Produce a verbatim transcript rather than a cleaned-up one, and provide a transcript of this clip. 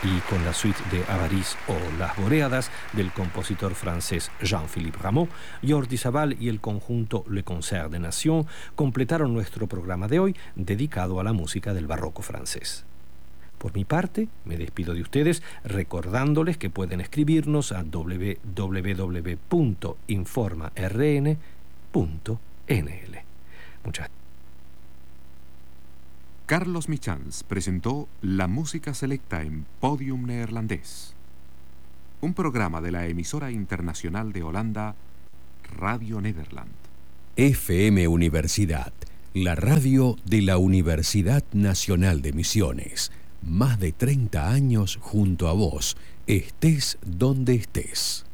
y con la suite de Avarice o Las Boréadas del compositor francés Jean-Philippe Rameau, Jordi Savall y el conjunto Le Concert des Nations completaron nuestro programa de hoy dedicado a la música del barroco francés. Por mi parte, me despido de ustedes recordándoles que pueden escribirnos a doble u doble u doble u punto informa r n punto n l. Muchas gracias. Carlos Michans presentó la música selecta en Podium Neerlandés, un programa de la emisora internacional de Holanda, Radio Nederland. F M Universidad, la radio de la Universidad Nacional de Misiones. Más de treinta años junto a vos, estés donde estés.